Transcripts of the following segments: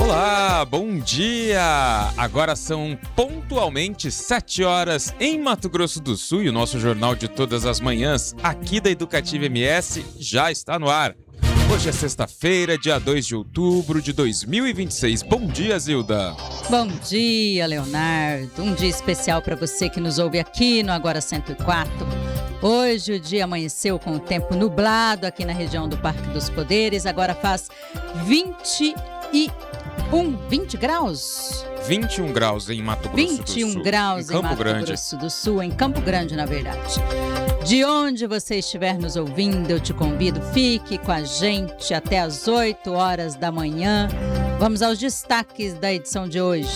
Olá, bom dia! Agora são pontualmente 7 horas em Mato Grosso do Sul e o nosso jornal de todas as manhãs aqui da Educativa MS já está no ar. Hoje é sexta-feira, dia 2 de outubro de 2026. Bom dia, Zilda! Bom dia, Leonardo. Um dia especial para você que nos ouve aqui no Agora 104. Hoje o dia amanheceu com o tempo nublado aqui na região do Parque dos Poderes. Agora faz 20 graus? 21 graus em Mato Grosso do Sul. 21 graus em Mato Grosso do Sul, em Campo Grande, na verdade. De onde você estiver nos ouvindo, eu te convido, fique com a gente até às 8 horas da manhã. Vamos aos destaques da edição de hoje.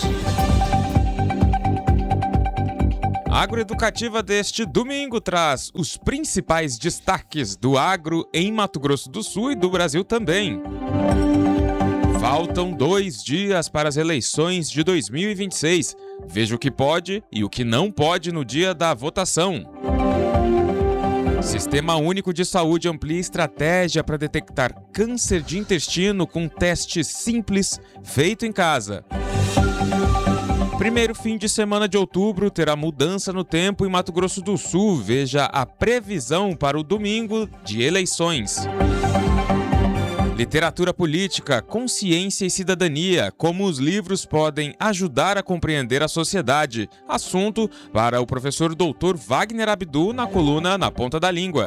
A Agroeducativa deste domingo traz os principais destaques do agro em Mato Grosso do Sul e do Brasil também. Faltam 2 dias para as eleições de 2026. Veja o que pode e o que não pode no dia da votação. Sistema Único de Saúde amplia estratégia para detectar câncer de intestino com teste simples feito em casa. Primeiro fim de semana de outubro terá mudança no tempo em Mato Grosso do Sul. Veja a previsão para o domingo de eleições. Literatura política, consciência e cidadania, como os livros podem ajudar a compreender a sociedade. Assunto para o professor Dr. Wagner Abdu na coluna Na Ponta da Língua.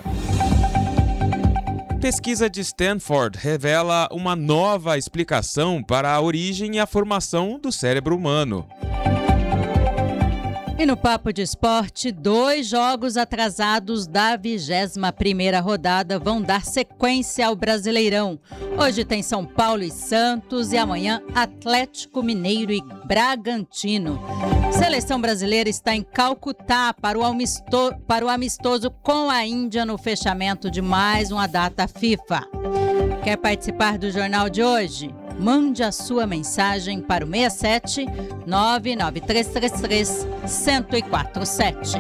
Pesquisa de Stanford revela uma nova explicação para a origem e a formação do cérebro humano. E no Papo de Esporte, 2 jogos atrasados da 21ª rodada vão dar sequência ao Brasileirão. Hoje tem São Paulo e Santos e amanhã Atlético Mineiro e Bragantino. Seleção brasileira está em Calcutá para o amistoso com a Índia no fechamento de mais uma data FIFA. Quer participar do jornal de hoje? Mande a sua mensagem para o 67 99333 1047.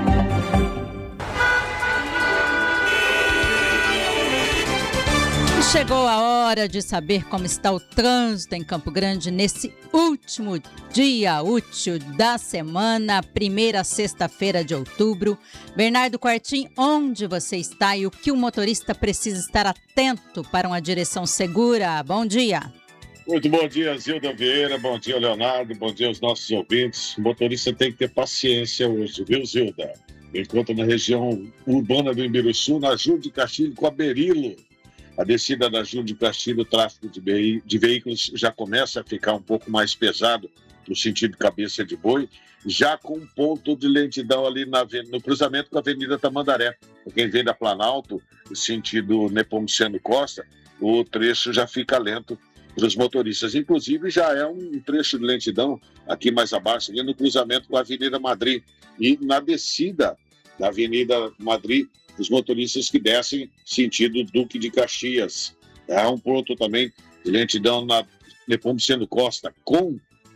Chegou a hora de saber como está o trânsito em Campo Grande nesse último dia útil da semana, primeira sexta-feira de outubro. Bernardo Quartim, onde você está e o que o motorista precisa estar atento para uma direção segura? Bom dia. Muito bom dia, Zilda Vieira, bom dia, Leonardo, bom dia aos nossos ouvintes. O motorista tem que ter paciência hoje, viu, Zilda? Enquanto na região urbana do Ibiruçu, na Júlio de Castilho com a Berilo. A descida da Júlio de Castilho, o tráfego de veículos já começa a ficar um pouco mais pesado no sentido cabeça de boi, já com um ponto de lentidão ali no cruzamento com a Avenida Tamandaré. Para quem vem da Planalto, no sentido Nepomuceno Costa, o trecho já fica lento para os motoristas. Inclusive, já é um trecho de lentidão aqui mais abaixo, ali no cruzamento com a Avenida Madrid. E na descida da Avenida Madrid, os motoristas que descem sentido Duque de Caxias. Há um ponto também de lentidão na Nepomuceno Costa com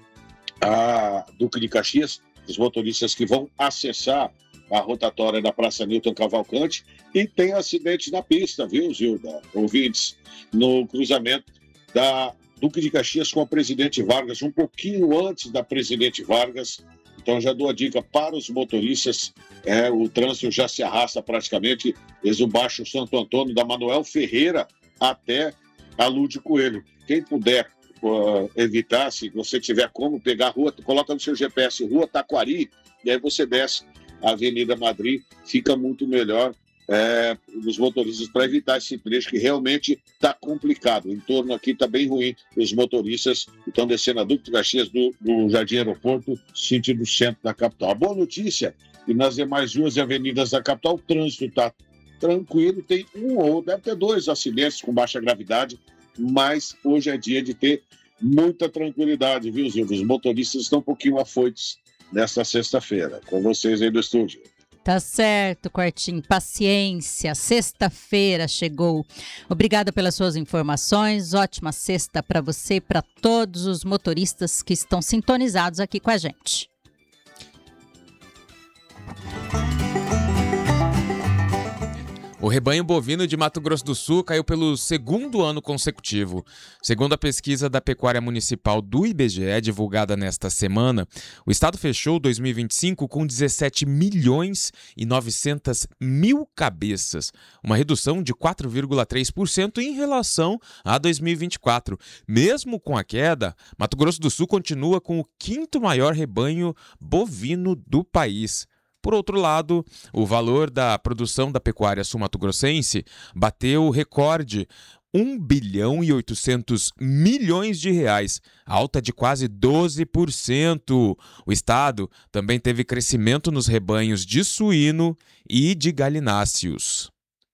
a Duque de Caxias, os motoristas que vão acessar a rotatória da Praça Newton Cavalcante. E tem acidente na pista, viu, Gilda? Ouvintes, no cruzamento da Duque de Caxias com a Presidente Vargas, um pouquinho antes da Presidente Vargas. Então já dou a dica para os motoristas, o trânsito já se arrasta praticamente desde o Baixo Santo Antônio, da Manuel Ferreira até a Lúdio Coelho. Quem puder evitar, se você tiver como pegar a rua, coloca no seu GPS, Rua Taquari, e aí você desce a Avenida Madrid, fica muito melhor os motoristas para evitar esse trecho que realmente está complicado. O entorno aqui está bem ruim. Os motoristas estão descendo a Duque de Caxias do Jardim Aeroporto, sentido centro da capital. A boa notícia, e nas demais ruas e avenidas da capital, o trânsito está tranquilo. Tem um ou deve ter 2 acidentes com baixa gravidade, mas hoje é dia de ter muita tranquilidade, viu, Zilvio? Os motoristas estão um pouquinho afoitos nesta sexta-feira. Com vocês aí do estúdio. Tá certo, Quartim. Paciência. Sexta-feira chegou. Obrigada pelas suas informações. Ótima sexta para você e para todos os motoristas que estão sintonizados aqui com a gente. O rebanho bovino de Mato Grosso do Sul caiu pelo segundo ano consecutivo. Segundo a pesquisa da Pecuária Municipal do IBGE, divulgada nesta semana, o estado fechou 2025 com 17 milhões e 900 mil cabeças, uma redução de 4,3% em relação a 2024. Mesmo com a queda, Mato Grosso do Sul continua com o quinto maior rebanho bovino do país. Por outro lado, o valor da produção da pecuária sul-mato-grossense bateu o recorde, 1 bilhão e 800 milhões de reais, alta de quase 12%. O estado também teve crescimento nos rebanhos de suíno e de galináceos.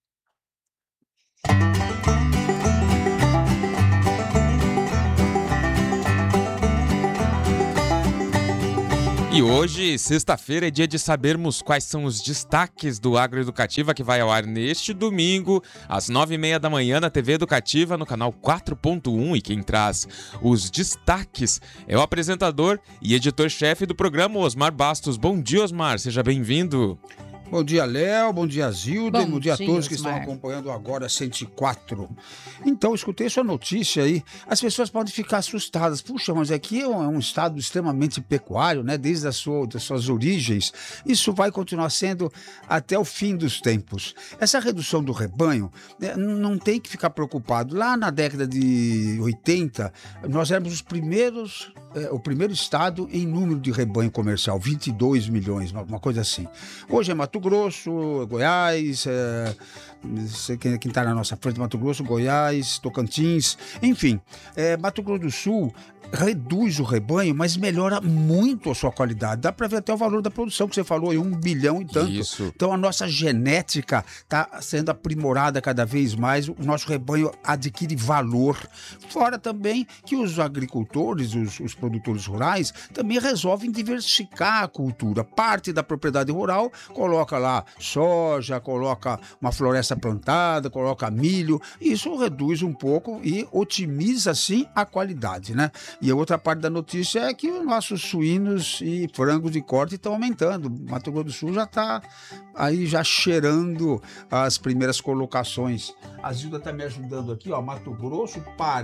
E hoje, sexta-feira, é dia de sabermos quais são os destaques do Agroeducativa, que vai ao ar neste domingo, às 9h30 da manhã, na TV Educativa, no canal 4.1. E quem traz os destaques é o apresentador e editor-chefe do programa, Osmar Bastos. Bom dia, Osmar. Seja bem-vindo. Bom dia, Léo. Bom dia, Zilda. Bom dia a todos que Osmar. estão acompanhando agora 104. Então, escutei sua notícia aí. As pessoas podem ficar assustadas. Puxa, mas aqui é um estado extremamente pecuário, né? Desde das suas origens. Isso vai continuar sendo até o fim dos tempos. Essa redução do rebanho, né, não tem que ficar preocupado. Lá na década de 80, nós éramos o primeiro estado em número de rebanho comercial, 22 milhões, uma coisa assim. Hoje é Mato Grosso, Goiás, quem está na nossa frente, Mato Grosso, Goiás, Tocantins, enfim, Mato Grosso do Sul reduz o rebanho, mas melhora muito a sua qualidade. Dá para ver até o valor da produção que você falou, aí 1 bilhão e tanto. Isso. Então a nossa genética está sendo aprimorada cada vez mais, o nosso rebanho adquire valor. Fora também que os agricultores, os produtores rurais, também resolvem diversificar a cultura. Parte da propriedade rural coloca lá soja, coloca uma floresta plantada, coloca milho. Isso reduz um pouco e otimiza, sim, a qualidade, né? E a outra parte da notícia é que os nossos suínos e frangos de corte estão aumentando. Mato Grosso do Sul já está aí já cheirando as primeiras colocações. A Zilda está me ajudando aqui, ó. Mato Grosso,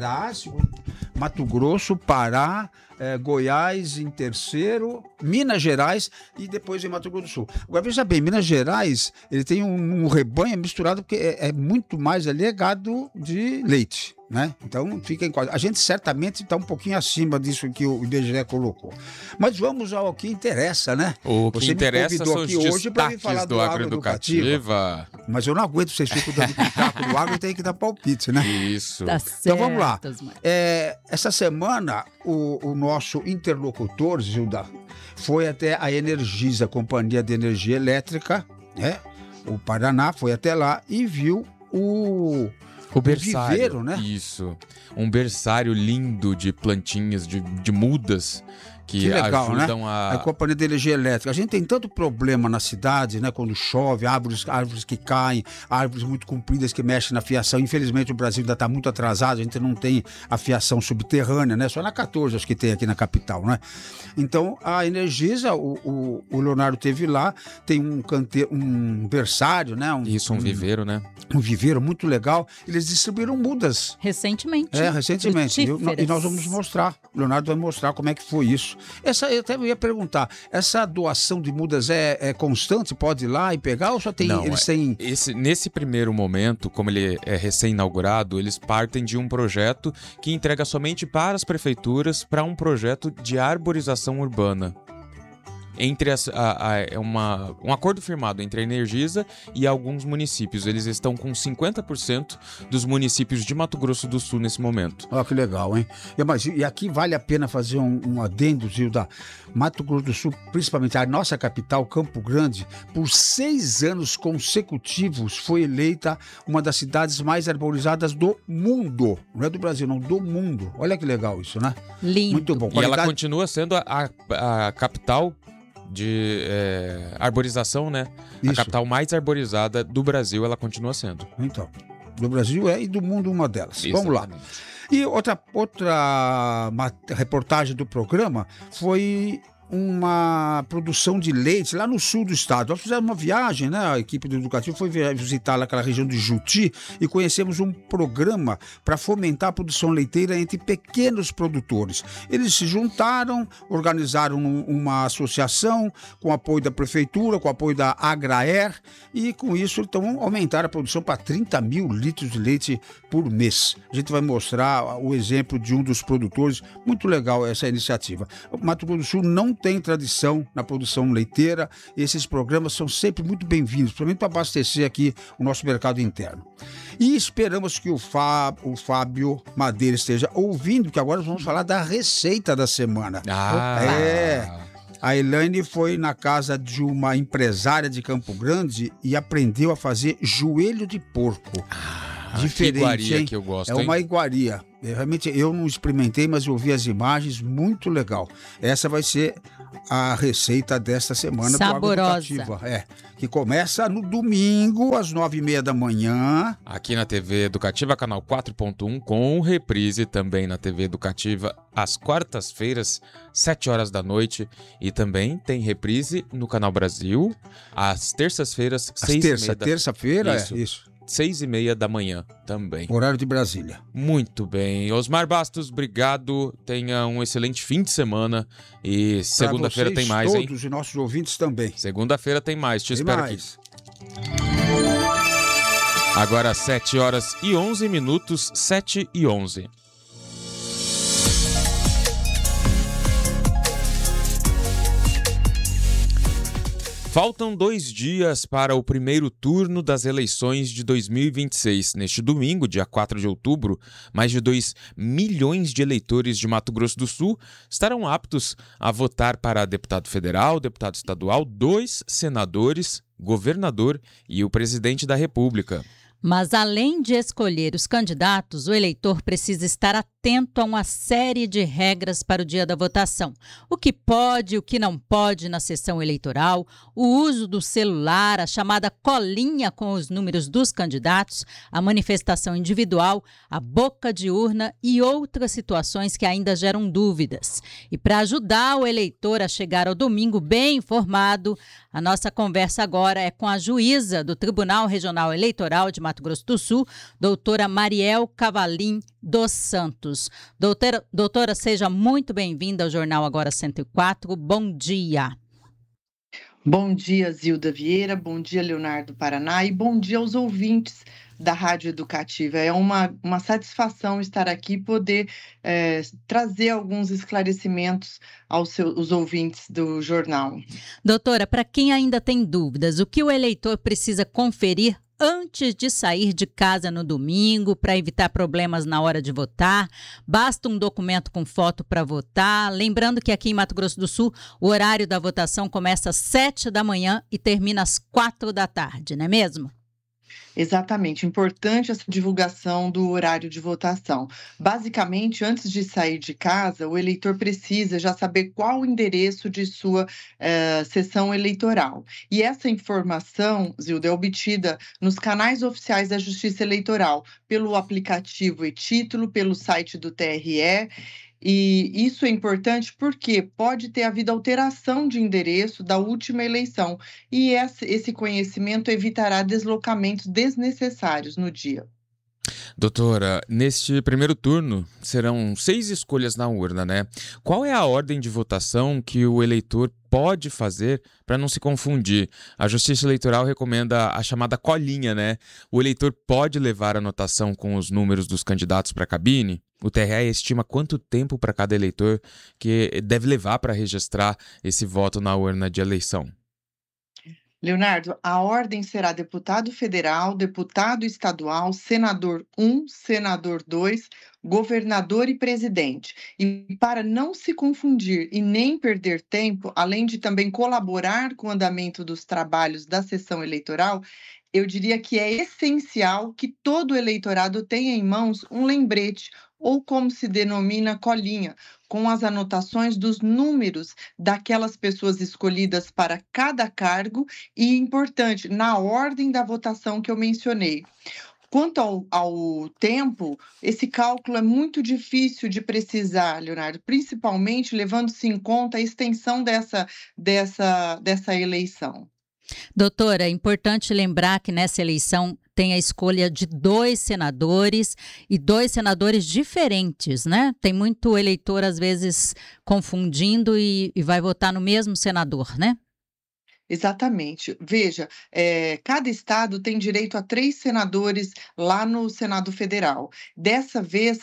Pará, Goiás em terceiro, Minas Gerais e depois em Mato Grosso do Sul. Agora veja bem, Minas Gerais ele tem um rebanho misturado porque é muito mais ali gado de leite, né? Então fica em quadro. A gente certamente está um pouquinho acima disso que o IBGE colocou. Mas vamos ao que interessa, né? O que Você interessa me são convidou os aqui hoje para destaques falar do Agroeducativa. Mas eu não aguento vocês ficam dando pitaco no agro e tem que dar palpite, né? Isso. Tá certo, Então vamos lá. Osmar. Essa semana, o nosso interlocutor, Zilda, foi até a Energisa, a Companhia de Energia Elétrica, né? O Paraná, foi até lá e viu o berçário, viveiro, né? Isso. Um berçário lindo de plantinhas, de mudas que legal, ajudam né? A Companhia de Energia Elétrica. A gente tem tanto problema na cidade, né? Quando chove, árvores que caem, árvores muito compridas que mexem na fiação. Infelizmente o Brasil ainda está muito atrasado, a gente não tem a fiação subterrânea, né? Só na 14 acho que tem aqui na capital, né? Então a Energisa, o Leonardo teve lá, tem um berçário, né? um viveiro, né? Um viveiro muito legal. Eles distribuíram mudas. Recentemente. Recentemente. Frutíferas. E nós vamos mostrar. O Leonardo vai mostrar como é que foi isso. Eu até ia perguntar, essa doação de mudas é constante? Pode ir lá e pegar ou só tem... Não, eles têm... Nesse primeiro momento, como ele é recém-inaugurado, eles partem de um projeto que entrega somente para as prefeituras para um projeto de arborização urbana. Entre um acordo firmado entre a Energisa e alguns municípios. Eles estão com 50% dos municípios de Mato Grosso do Sul nesse momento. Olha que legal, hein? E aqui vale a pena fazer um adendo, Zilda. Mato Grosso do Sul, principalmente a nossa capital, Campo Grande, por 6 anos consecutivos foi eleita uma das cidades mais arborizadas do mundo. Não é do Brasil, não, do mundo. Olha que legal isso, né? Lindo. Muito bom. E ela continua sendo a capital de arborização, né? Isso. A capital mais arborizada do Brasil, ela continua sendo. Então, do Brasil e do mundo uma delas. Exatamente. Vamos lá. E outra reportagem do programa foi uma produção de leite lá no sul do estado. Nós fizemos uma viagem, né? A equipe do Educativo foi visitar aquela região de Juti e conhecemos um programa para fomentar a produção leiteira entre pequenos produtores. Eles se juntaram, organizaram uma associação com apoio da prefeitura, com apoio da Agraer, e com isso então aumentaram a produção para 30 mil litros de leite por mês. A gente vai mostrar o exemplo de um dos produtores. Muito legal essa iniciativa. O Mato Grosso do Sul não tem tradição na produção leiteira. Esses programas são sempre muito bem-vindos, principalmente para abastecer aqui o nosso mercado interno. E esperamos que o Fábio Madeira esteja ouvindo, que agora vamos falar da receita da semana. A Elaine foi na casa de uma empresária de Campo Grande e aprendeu a fazer joelho de porco. Diferente, que iguaria, hein? que eu gosto, É hein? uma iguaria. Realmente eu não experimentei, mas eu vi as imagens, muito legal. Essa vai ser a receita desta semana do Água Educativa. Que começa no domingo, às 9h30 da manhã. Aqui na TV Educativa, canal 4.1, com reprise também na TV Educativa, às quartas-feiras, 7 horas da noite. E também tem reprise no Canal Brasil, às terças-feiras, 6h30. Terça-feira? Isso. 6h30 da manhã também. Horário de Brasília. Muito bem. Osmar Bastos, obrigado. Tenha um excelente fim de semana. E segunda-feira tem mais, hein? Todos os nossos ouvintes também. Segunda-feira tem mais. Te Tem espero mais. aqui. Agora 7h11, 7h11. Faltam 2 dias para o primeiro turno das eleições de 2026. Neste domingo, dia 4 de outubro, mais de 2 milhões de eleitores de Mato Grosso do Sul estarão aptos a votar para deputado federal, deputado estadual, 2 senadores, governador e o presidente da República. Mas, além de escolher os candidatos, o eleitor precisa estar atento a uma série de regras para o dia da votação. O que pode e o que não pode na sessão eleitoral, o uso do celular, a chamada colinha com os números dos candidatos, a manifestação individual, a boca de urna e outras situações que ainda geram dúvidas. E para ajudar o eleitor a chegar ao domingo bem informado, a nossa conversa agora é com a juíza do Tribunal Regional Eleitoral de Mato Grosso do Sul, doutora Mariel Cavalim dos Santos. Doutora, seja muito bem-vinda ao Jornal Agora 104. Bom dia. Bom dia, Zilda Vieira. Bom dia, Leonardo Paraná. E bom dia aos ouvintes da Rádio Educativa. É uma satisfação estar aqui e poder trazer alguns esclarecimentos aos ouvintes do jornal. Doutora, para quem ainda tem dúvidas, o que o eleitor precisa conferir antes de sair de casa no domingo para evitar problemas na hora de votar? Basta um documento com foto para votar. Lembrando que aqui em Mato Grosso do Sul, o horário da votação começa às 7 da manhã e termina às 4 da tarde, não é mesmo? Exatamente, importante essa divulgação do horário de votação. Basicamente, antes de sair de casa, o eleitor precisa já saber qual o endereço de sua sessão eleitoral. E essa informação, Zilda, é obtida nos canais oficiais da Justiça Eleitoral, pelo aplicativo e-Título, pelo site do TRE. E isso é importante porque pode ter havido alteração de endereço da última eleição e esse conhecimento evitará deslocamentos desnecessários no dia. Doutora, neste primeiro turno serão 6 escolhas na urna, né? Qual é a ordem de votação que o eleitor pode fazer para não se confundir? A Justiça Eleitoral recomenda a chamada colinha, né? O eleitor pode levar a anotação com os números dos candidatos para a cabine? O TRE estima quanto tempo para cada eleitor que deve levar para registrar esse voto na urna de eleição? Leonardo, a ordem será deputado federal, deputado estadual, senador 1, senador 2, governador e presidente. E para não se confundir e nem perder tempo, além de também colaborar com o andamento dos trabalhos da sessão eleitoral, eu diria que é essencial que todo eleitorado tenha em mãos um lembrete, ou como se denomina, colinha, com as anotações dos números daquelas pessoas escolhidas para cada cargo e, importante, na ordem da votação que eu mencionei. Quanto ao tempo, esse cálculo é muito difícil de precisar, Leonardo, principalmente levando-se em conta a extensão dessa eleição. Doutora, é importante lembrar que nessa eleição tem a escolha de 2 senadores e 2 senadores diferentes, né? Tem muito eleitor, às vezes, confundindo e vai votar no mesmo senador, né? Exatamente. Veja, cada estado tem direito a 3 senadores lá no Senado Federal. Dessa vez,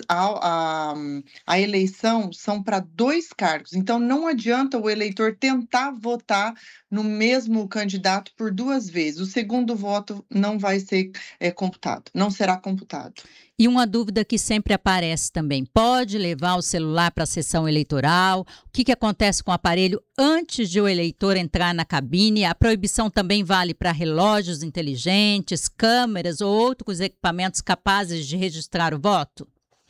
a eleição são para 2 cargos, então não adianta o eleitor tentar votar no mesmo candidato por 2 vezes. O segundo voto não vai ser, computado, não será computado. E uma dúvida que sempre aparece também: pode levar o celular para a sessão eleitoral? O que acontece com o aparelho antes de o eleitor entrar na cabine? A proibição também vale para relógios inteligentes, câmeras ou outros equipamentos capazes de registrar o voto?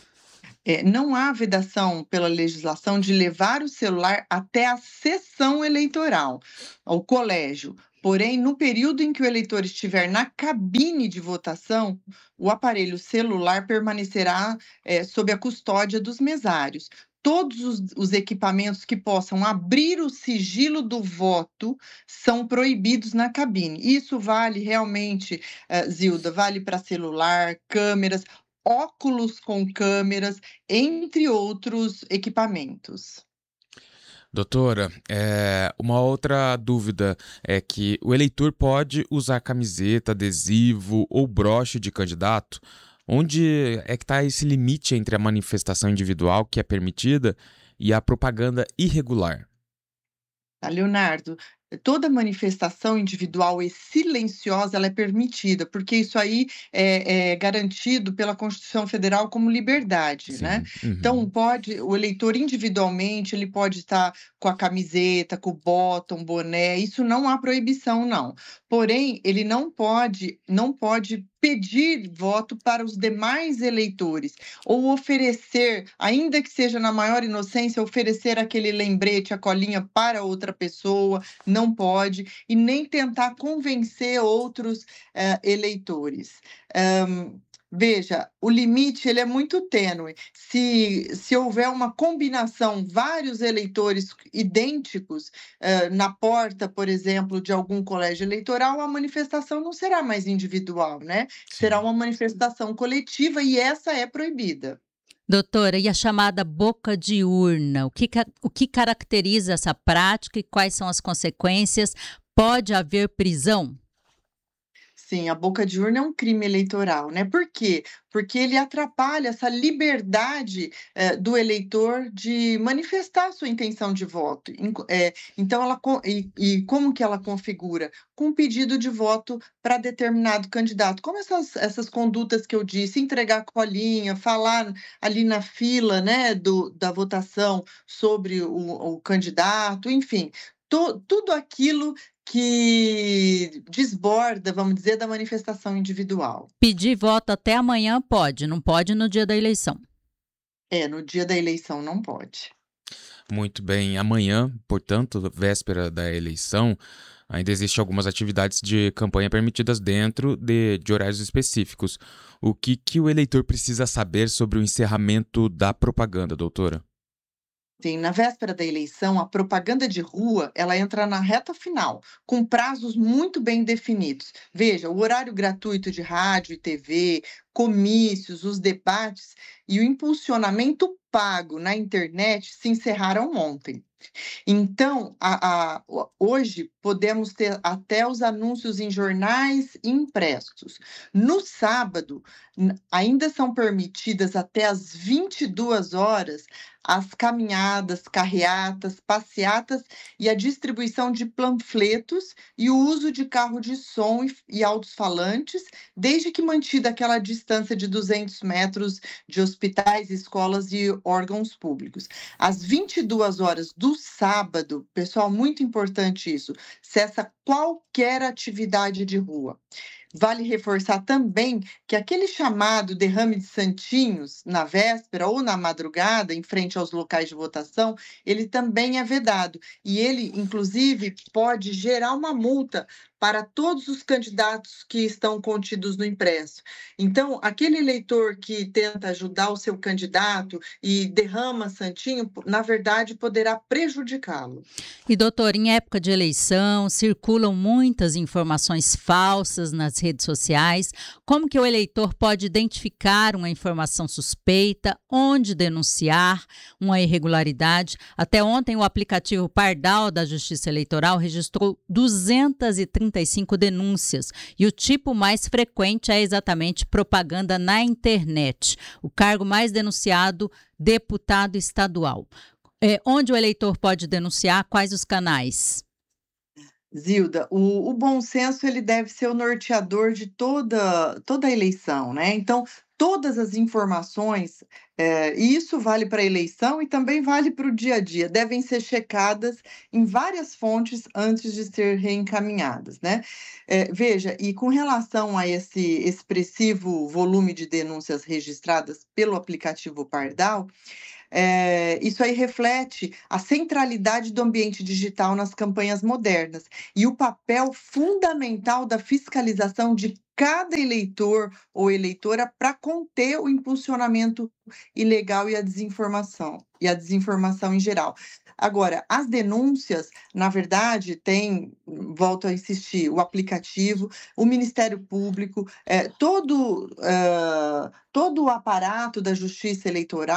Não há vedação pela legislação de levar o celular até a sessão eleitoral, ao colégio. Porém, no período em que o eleitor estiver na cabine de votação, o aparelho celular permanecerá, sob a custódia dos mesários. Todos os equipamentos que possam abrir o sigilo do voto são proibidos na cabine. Isso vale realmente, Zilda, vale para celular, câmeras, óculos com câmeras, entre outros equipamentos. Doutora, uma outra dúvida é que o eleitor pode usar camiseta, adesivo ou broche de candidato? Onde é que está esse limite entre a manifestação individual, que é permitida, e a propaganda irregular? Tá, Leonardo, toda manifestação individual e silenciosa ela é permitida, porque isso aí é garantido pela Constituição Federal como liberdade, né? Sim. Então o eleitor individualmente, ele pode estar com a camiseta, com o bottom, boné, isso não há proibição, não. Porém, ele não pode pedir voto para os demais eleitores, ou oferecer, ainda que seja na maior inocência, oferecer aquele lembrete, a colinha para outra pessoa, não pode, e nem tentar convencer outros, eleitores. Veja, o limite ele é muito tênue. Se houver uma combinação, vários eleitores idênticos, na porta, por exemplo, de algum colégio eleitoral, a manifestação não será mais individual, né? Será uma manifestação coletiva e essa é proibida. Doutora, e a chamada boca de urna? O que caracteriza essa prática e quais são as consequências? Pode haver prisão? Sim, a boca de urna é um crime eleitoral, né? Por quê? Porque ele atrapalha essa liberdade, do eleitor de manifestar sua intenção de voto. Então como que ela configura? Com pedido de voto para determinado candidato. Como essas condutas que eu disse, entregar colinha, falar ali na fila, né, da votação sobre o candidato, enfim, tudo aquilo que desborda, vamos dizer, da manifestação individual. Pedir voto até amanhã pode, não pode no dia da eleição. No dia da eleição não pode. Muito bem. Amanhã, portanto, véspera da eleição, ainda existem algumas atividades de campanha permitidas dentro de horários específicos. O que o eleitor precisa saber sobre o encerramento da propaganda, doutora? Sim, na véspera da eleição, a propaganda de rua, ela entra na reta final, com prazos muito bem definidos. Veja, o horário gratuito de rádio e TV, comícios, os debates e o impulsionamento pago na internet se encerraram ontem. Então, hoje podemos ter até os anúncios em jornais impressos. No sábado, ainda são permitidas até às 22 horas as caminhadas, carreatas, passeatas e a distribuição de panfletos e o uso de carro de som e alto-falantes, desde que mantida aquela distância de 200 metros de hospitais, escolas e órgãos públicos. Às 22 horas do sábado, pessoal, muito importante isso, cessa qualquer atividade de rua. Vale reforçar também que aquele chamado derrame de santinhos na véspera ou na madrugada, em frente aos locais de votação, ele também é vedado. E ele, inclusive, pode gerar uma multa para todos os candidatos que estão contidos no impresso. Então, aquele eleitor que tenta ajudar o seu candidato e derrama santinho, na verdade, poderá prejudicá-lo. E, doutor, em época de eleição, circulam muitas informações falsas nas redes sociais. Como que o eleitor pode identificar uma informação suspeita, onde denunciar uma irregularidade? Até ontem, o aplicativo Pardal da Justiça Eleitoral registrou 235 denúncias. E o tipo mais frequente é exatamente propaganda na internet. O cargo mais denunciado, deputado estadual. Onde o eleitor pode denunciar? Quais os canais? Zilda, o bom senso ele deve ser o norteador de toda a eleição, né? Então, todas as informações, e isso vale para a eleição e também vale para o dia a dia, devem ser checadas em várias fontes antes de ser reencaminhadas, né? Veja, e com relação a esse expressivo volume de denúncias registradas pelo aplicativo Pardal, isso aí reflete a centralidade do ambiente digital nas campanhas modernas e o papel fundamental da fiscalização de cada eleitor ou eleitora para conter o impulsionamento ilegal e a desinformação em geral. Agora, as denúncias, na verdade, volto a insistir, o aplicativo, o Ministério Público, todo o aparato da Justiça Eleitoral